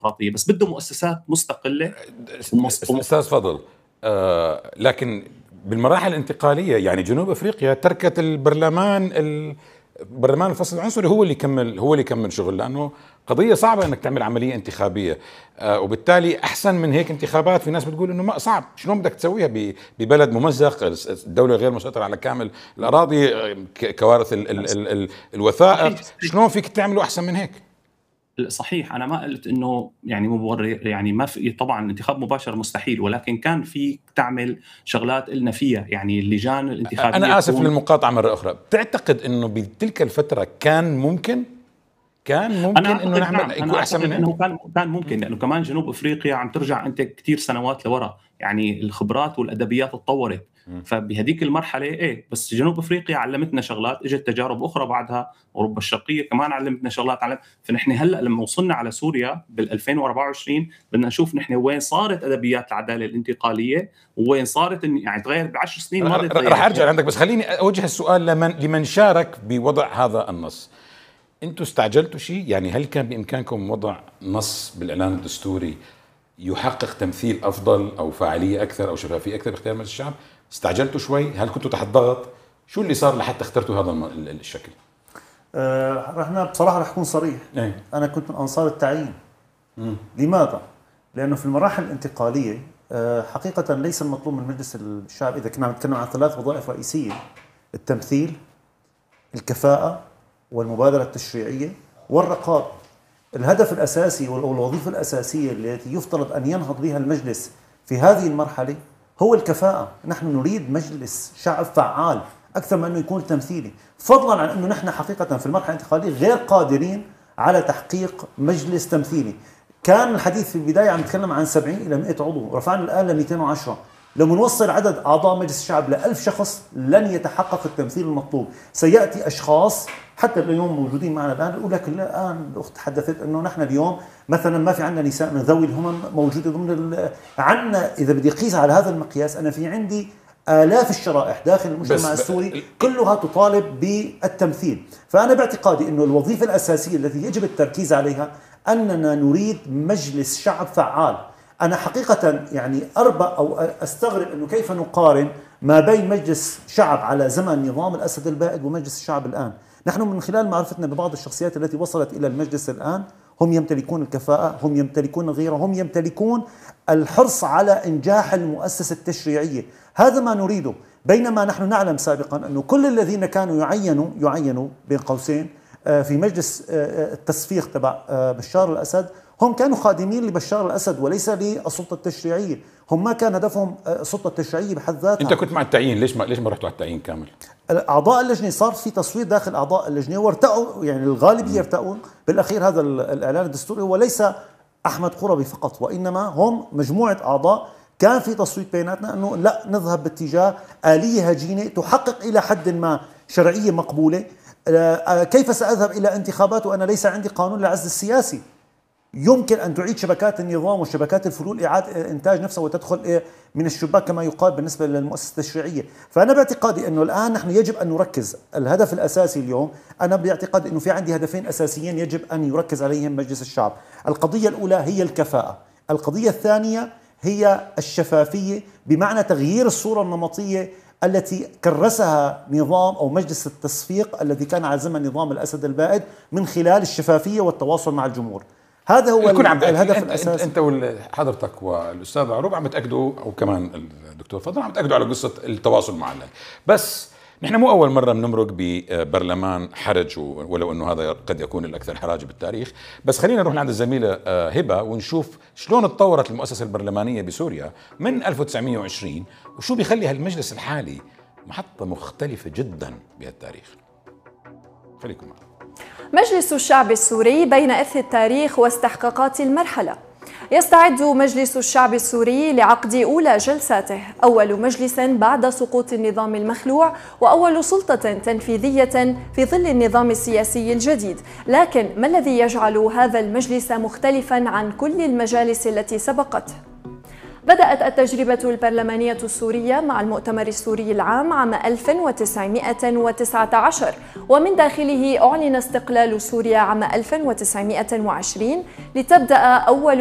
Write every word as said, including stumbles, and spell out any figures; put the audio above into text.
ديمقراطية، بس بده مؤسسات مستقلة. أستاذ فضل، آه لكن بالمراحل الانتقالية يعني جنوب أفريقيا تركت البرلمان البرلمان الفصل العنصري هو اللي يكمل هو اللي يكمل شغل، لأنه قضية صعبة انك تعمل عملية انتخابية، آه وبالتالي احسن من هيك انتخابات. في ناس بتقول انه ما صعب، شلون بدك تسويها ببلد ممزق، الدولة غير مسيطرة على كامل الأراضي، كوارث ال ال ال ال الوثائق، شلون فيك تعمله احسن من هيك؟ صحيح، أنا ما قلت إنه يعني مبرر، يعني ما في طبعا انتخاب مباشر مستحيل، ولكن كان في تعمل شغلات إلنا فيها، يعني اللجان الانتخابية. أنا آسف للمقاطعة مرة أخرى، بتعتقد إنه بتلك الفترة كان ممكن كان ممكن إنه نعمل نعم. يكون أحسن من إنه كان كان ممكن، لأنه كمان جنوب أفريقيا عم ترجع أنت كتير سنوات لورا، يعني الخبرات والأدبيات اتطورت، فبهديك المرحلة إيه. بس جنوب أفريقيا علمتنا شغلات، إجت تجارب أخرى بعدها، أوروبا الشرقية كمان علمتنا شغلات علم. فنحن هلأ لما وصلنا على سوريا بال ألفين وأربعة وعشرين بدنا نشوف نحن وين صارت أدبيات العدالة الانتقالية، وين صارت يعني تغير بعشر سنين ماضية. رح أرجع عندك، بس خليني أوجه السؤال لمن لمن شارك بوضع هذا النص. أنتوا استعجلتوا شيء؟ يعني هل كان بإمكانكم وضع نص بالإعلان الدستوري يحقق تمثيل أفضل أو فاعلية أكثر أو شفافية أكثر باختيار مجلس الشعب؟ استعجلتوا شوي؟ هل كنتوا تحت ضغط؟ شو اللي صار لحتى اخترتوا هذا الشكل؟ أه احنا بصراحة رح أكون صريح، ايه؟ أنا كنت من أنصار التعيين. مم. لماذا؟ لأنه في المراحل الانتقالية أه حقيقة ليس المطلوب من مجلس الشعب، إذا كنا نتكلم عن ثلاث وظائف رئيسية: التمثيل، الكفاءة، والمبادرة التشريعية، والرقابة. الهدف الأساسي والوظيفة الأساسية التي يفترض أن ينهض بها المجلس في هذه المرحلة هو الكفاءة. نحن نريد مجلس شعب فعال أكثر من أنه يكون تمثيلي، فضلا عن أنه نحن حقيقة في المرحلة الانتقالية غير قادرين على تحقيق مجلس تمثيلي. كان الحديث في البداية عم نتكلم عن سبعين إلى مئة عضو، رفعنا الآن ل مئتين وعشرة. لو نوصل عدد أعضاء مجلس الشعب لألف شخص لن يتحقق التمثيل المطلوب. سيأتي أشخاص حتى اليوم موجودين معنا الآن يقول لك الآن الأخت تحدثت أنه نحن اليوم مثلا ما في عندنا نساء من ذوي الهمم موجودة ضمن عندنا. إذا بدي أقيس على هذا المقياس، أنا في عندي آلاف الشرائح داخل المجتمع السوري كلها تطالب بالتمثيل. فأنا باعتقادي أنه الوظيفة الأساسية التي يجب التركيز عليها أننا نريد مجلس شعب فعال. أنا حقيقة يعني أربأ أو أستغرب أنه كيف نقارن ما بين مجلس شعب على زمن نظام الأسد البائد ومجلس الشعب الآن. نحن من خلال معرفتنا ببعض الشخصيات التي وصلت إلى المجلس الآن، هم يمتلكون الكفاءة، هم يمتلكون الغيرة، هم يمتلكون الحرص على إنجاح المؤسسة التشريعية. هذا ما نريده. بينما نحن نعلم سابقا أنه كل الذين كانوا يعينوا يعينوا بين قوسين في مجلس التصفيق تبع بشار الأسد هم كانوا خادمين لبشار الأسد وليس للسلطة التشريعية. هم ما كان هدفهم السلطة التشريعية بحد ذاتها. أنت كنت مع التعيين، ليش ما ليش ما رحتوا على التعيين كامل؟ أعضاء اللجنة صار في تصويت داخل أعضاء اللجنة وارتأوا، يعني الغالبية ارتأوا. بالأخير هذا الإعلان الدستوري هو ليس أحمد قربي فقط، وإنما هم مجموعة أعضاء. كان في تصويت بيناتنا أنه لا نذهب باتجاه آلية هجينة تحقق إلى حد ما شرعية مقبولة. كيف سأذهب إلى انتخابات وأنا ليس عندي قانون للعزل السياسي؟ يمكن أن تعيد شبكات النظام وشبكات الفلول إعادة إنتاج نفسها وتدخل من الشباك كما يقال بالنسبة للمؤسسة التشريعية. فأنا باعتقادي أنه الآن نحن يجب أن نركز. الهدف الأساسي اليوم، أنا باعتقاد أنه في عندي هدفين أساسيين يجب أن يركز عليهم مجلس الشعب. القضية الأولى هي الكفاءة، القضية الثانية هي الشفافية، بمعنى تغيير الصورة النمطية التي كرسها نظام أو مجلس التصفيق الذي كان على زمن نظام الأسد البائد من خلال الشفافية والتواصل مع الجمهور. هذا هو الهدف انت الاساسي. انت وحضرتك والاستاذ عروب عم تاكدوا، او كمان الدكتور فضل عم تاكدوا على قصه التواصل معنا. بس نحن مو اول مره بنمرق ببرلمان حرج، ولو انه هذا قد يكون الاكثر حراج بالتاريخ. بس خلينا نروح عند الزميله هبه ونشوف شلون تطورت المؤسسه البرلمانيه بسوريا من ألف وتسعمئة وعشرين، وشو بيخلي هالمجلس الحالي محطه مختلفه جدا بهالتاريخ. خليكم معنا. مجلس الشعب السوري بين إرث التاريخ واستحقاقات المرحلة. يستعد مجلس الشعب السوري لعقد أولى جلساته، أول مجلس بعد سقوط النظام المخلوع وأول سلطة تنفيذية في ظل النظام السياسي الجديد. لكن ما الذي يجعل هذا المجلس مختلفا عن كل المجالس التي سبقته؟ بدأت التجربة البرلمانية السورية مع المؤتمر السوري العام عام ألف وتسعمائة وتسعة عشر، ومن داخله أعلن استقلال سوريا عام ألف وتسعمائة وعشرين لتبدأ أول